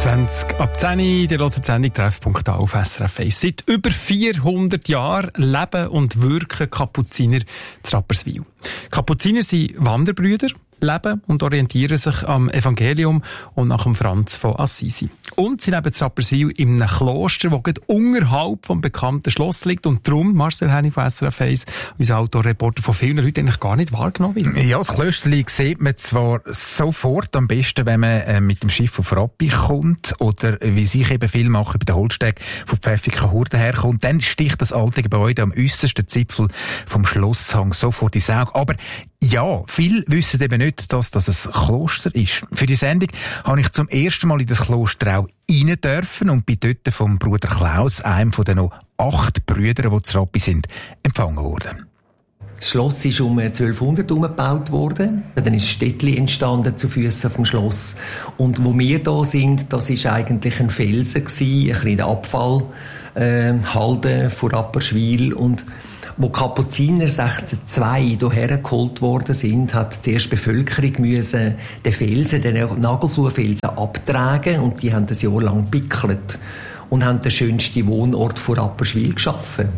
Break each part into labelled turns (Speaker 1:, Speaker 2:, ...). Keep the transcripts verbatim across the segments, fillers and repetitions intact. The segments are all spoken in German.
Speaker 1: zwanzig ab zehn Uhr, der hört die Sendung Treffpunkt auf S R F eins. Seit über vierhundert Jahren leben und wirken Kapuziner zu Rapperswil. Kapuziner sind Wanderbrüder, leben und orientieren sich am Evangelium und nach dem Franz von Assisi. Und sie leben in Rapperswil in einem Kloster, das gerade unterhalb vom bekannten Schloss liegt und darum, Marcel Henny von S R F eins, unser Autoreporter, von vielen Leuten eigentlich gar nicht wahrgenommen wird.
Speaker 2: Ja, das Klösterli sieht man zwar sofort, am besten, wenn man äh, mit dem Schiff auf Rappi kommt oder äh, wie sich eben viel machen bei den Holzsteg von Pfäffiken Hurden herkommt, dann sticht das alte Gebäude am äussersten Zipfel vom Schlosshang sofort ins Auge. Aber ja, viele wissen eben nicht, dass das ein Kloster ist. Für die Sendung habe ich zum ersten Mal in das Kloster auch rein dürfen und bin dort vom Bruder Klaus, einem von den noch acht Brüdern, die zu Rappi sind, empfangen worden.
Speaker 3: Das Schloss ist um zwölfhundert umgebaut worden. Dann ist ein Städtli entstanden zu Füssen vom Schloss. Und wo wir da sind, das ist eigentlich ein Felsen gewesen, ein kleiner Abfallhalde äh, von Rapperswil. Und wo Kapuziner sechzehnhundertzwei hierher geholt worden sind, hat zuerst die Bevölkerung müssen den Felsen, den Nagelfluhfelsen abtragen und die haben ein Jahr lang gepickelt und haben den schönsten Wohnort von Rapperswil geschaffen.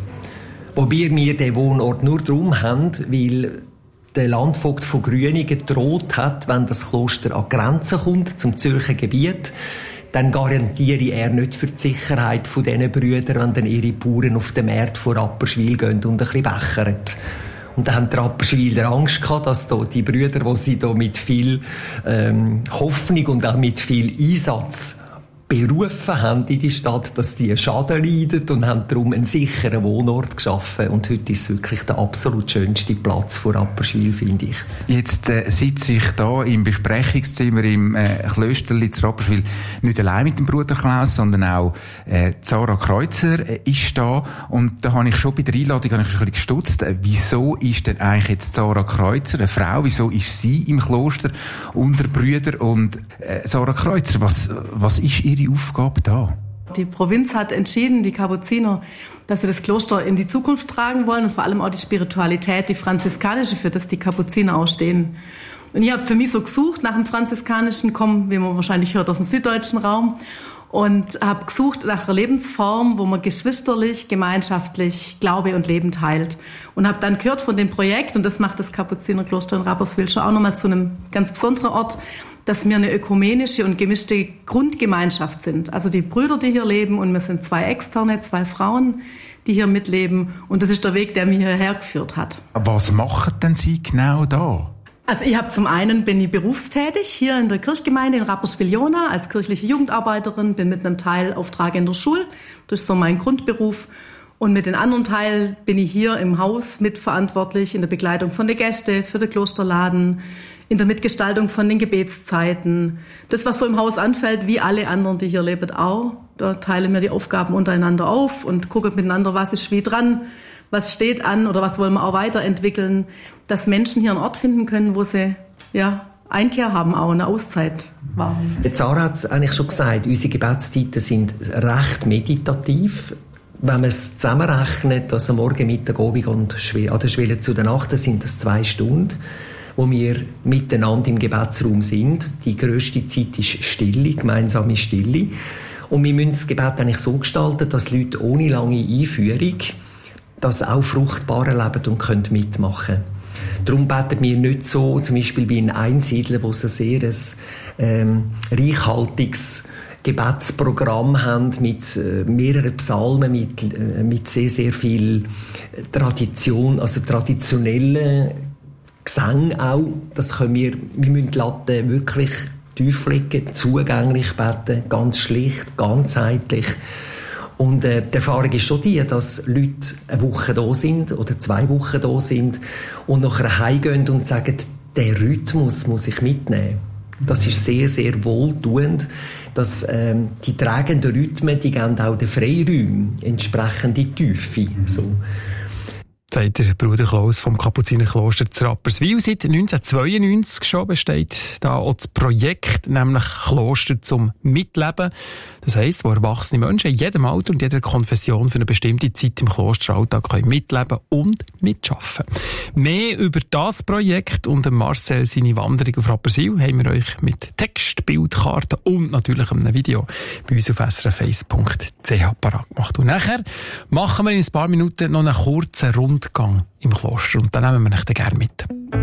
Speaker 3: Wobei wir den Wohnort nur darum haben, weil der Landvogt von Grüningen gedroht hat, wenn das Kloster an die Grenze kommt, zum Zürcher Gebiet, dann garantiere er nicht für die Sicherheit von diesen Brüdern, wenn dann ihre Bauern auf den Markt von Rapperswil gehen und ein bisschen bechern. Und da haben die Rapperswiler Angst gehabt, dass da die Brüder, die sie da mit viel ähm, Hoffnung und auch mit viel Einsatz berufen haben in die Stadt, dass die Schaden leiden und haben darum einen sicheren Wohnort geschaffen. Und heute ist es wirklich der absolut schönste Platz von Rapperswil, finde ich.
Speaker 2: Jetzt äh, sitze ich da im Besprechungszimmer im äh, Klösterli zu Rapperswil nicht allein mit dem Bruder Klaus, sondern auch äh, Zara Kreuzer äh, ist da. Und da habe ich schon bei der Einladung habe ich ein bisschen gestutzt. Äh, wieso ist denn eigentlich jetzt Zara Kreuzer eine Frau? Wieso ist sie im Kloster unter Brüder? Und äh, Zara Kreuzer, was, was ist ihre die Aufgabe da?
Speaker 4: Die Provinz hat entschieden, die Kapuziner, dass sie das Kloster in die Zukunft tragen wollen und vor allem auch die Spiritualität, die franziskanische, für das die Kapuziner auch stehen. Und ich habe für mich so gesucht nach dem Franziskanischen, komme, wie man wahrscheinlich hört, aus dem süddeutschen Raum, und habe gesucht nach einer Lebensform, wo man geschwisterlich, gemeinschaftlich Glaube und Leben teilt. Und habe dann gehört von dem Projekt, und das macht das Kapuzinerkloster in Rapperswil schon auch nochmal zu einem ganz besonderen Ort, dass wir eine ökumenische und gemischte Grundgemeinschaft sind. Also die Brüder, die hier leben, und wir sind zwei Externe, zwei Frauen, die hier mitleben. Und das ist der Weg, der mich hierher geführt hat.
Speaker 2: Was machen denn Sie genau da?
Speaker 4: Also ich habe zum einen, bin ich berufstätig hier in der Kirchgemeinde in Rapperswil-Jona als kirchliche Jugendarbeiterin, bin mit einem Teilauftrag in der Schule, das ist so mein Grundberuf. Und mit den anderen Teilen bin ich hier im Haus mitverantwortlich in der Begleitung von den Gästen, für den Klosterladen, in der Mitgestaltung von den Gebetszeiten. Das, was so im Haus anfällt, wie alle anderen, die hier leben, auch. Da teilen wir die Aufgaben untereinander auf und gucken miteinander, was ist wie dran, was steht an oder was wollen wir auch weiterentwickeln, dass Menschen hier einen Ort finden können, wo sie ja Einkehr haben, auch eine Auszeit waren.
Speaker 3: Der Zara hat es eigentlich schon gesagt, unsere Gebetszeiten sind recht meditativ. Wenn man es zusammenrechnet, also morgen, Mittag, Abend und an der Schwelle zu der Nacht, sind das zwei Stunden, wo wir miteinander im Gebetsraum sind. Die grösste Zeit ist Stille, gemeinsame Stille. Und wir müssen das Gebet eigentlich so gestalten, dass Leute ohne lange Einführung das auch fruchtbar erleben und können mitmachen. Darum beten wir nicht so, zum Beispiel bei den Einsiedlern, wo sie sehr ein ähm, reichhaltiges Gebetsprogramm haben mit äh, mehreren Psalmen, mit, äh, mit sehr, sehr viel Tradition, also traditionellen Gesang auch. Das können wir, wir müssen die Latte wirklich tief legen, zugänglich beten, ganz schlicht, ganzheitlich. Und äh, die Erfahrung ist schon die, dass Leute eine Woche da sind oder zwei Wochen da sind und nachher heimgehen und sagen, den Rhythmus muss ich mitnehmen. Das ist sehr, sehr wohltuend, dass ähm, die tragenden Rhythmen, die geben auch den Freiräumen entsprechende Tiefe. So.
Speaker 1: sagt der Bruder Klaus vom Kapuzinerkloster zu Rapperswil. Seit neunzehnhundertzweiundneunzig schon besteht da auch das Projekt, nämlich Kloster zum Mitleben. Das heisst, wo erwachsene Menschen in jedem Alter und jeder Konfession für eine bestimmte Zeit im Klosteralltag können mitleben und mitschaffen. Mehr über das Projekt und Marcel seine Wanderung auf Rapperswil haben wir euch mit Text, Bildkarten und natürlich einem Video bei uns auf s r f eins punkt c h parat gemacht. Und nachher machen wir in ein paar Minuten noch einen kurzen Rundgang im Kloster und dann nehmen wir euch gerne mit.